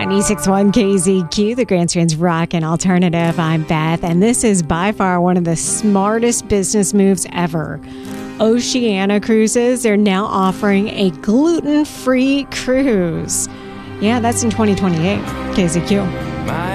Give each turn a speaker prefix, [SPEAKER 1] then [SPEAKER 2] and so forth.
[SPEAKER 1] 96.1 KZQ, the Grand Strand's Rock and Alternative. I'm Beth, and this is by far one of the smartest business moves ever. Oceania Cruises, they're now offering a gluten-free cruise. Yeah, that's in 2028. KZQ.